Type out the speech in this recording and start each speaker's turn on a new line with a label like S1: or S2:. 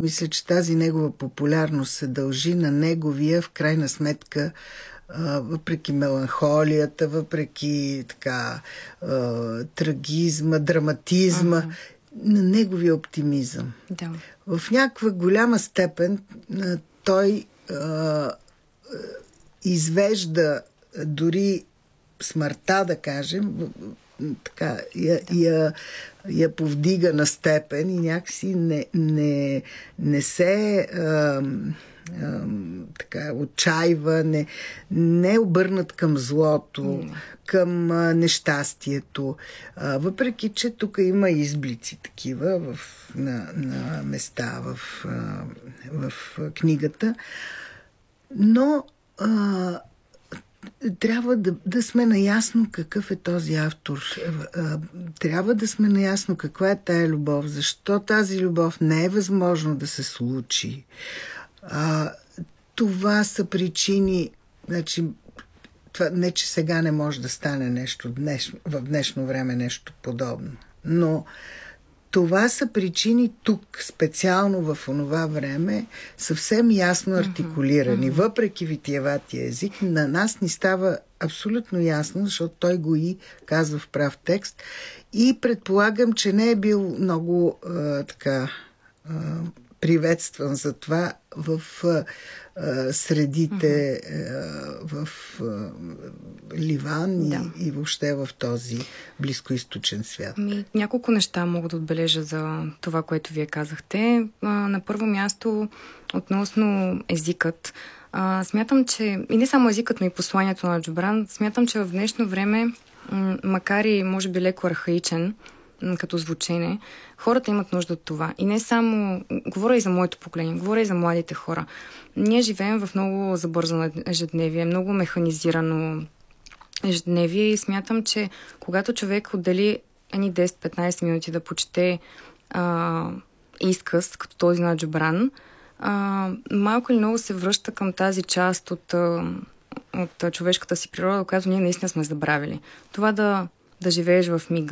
S1: мисля, че тази негова популярност се дължи на неговия, в крайна сметка, въпреки меланхолията, въпреки трагизма, драматизма, на неговия оптимизъм.
S2: Да.
S1: В някаква голяма степен той извежда дори смъртта, да кажем, я повдига на степен и някакси не се отчаива, не е обърнат към злото, към нещастието. Въпреки, че тук има изблици такива на места в книгата, но трябва да сме наясно какъв е този автор. Трябва да сме наясно каква е тая любов, защо тази любов не е възможно да се случи. Това са причини, значи, не че сега не може да стане нещо в днешно време нещо подобно, но това са причини тук, специално в онова време, съвсем ясно артикулирани. Въпреки витиеватия език, на нас ни става абсолютно ясно, защото той го и казва в прав текст. И предполагам, че не е бил много приветстван за това в средите в Ливан и въобще в този близкоизточен свят.
S2: Няколко неща мога да отбележа за това, което вие казахте. На първо място, относно езикът. Смятам, че и не само езикът, но и посланието на Джобран, смятам, че в днешно време, макар и може би леко архаичен като звучене, хората имат нужда от това. И не само... Говоря и за моето поколение, говоря и за младите хора. Ние живеем в много забързано ежедневие, много механизирано ежедневие и смятам, че когато човек отдели 10-15 минути да почете изказ, като този на Джобран, малко или много се връща към тази част от човешката си природа, която ние наистина сме забравили. Това да живееш в мига,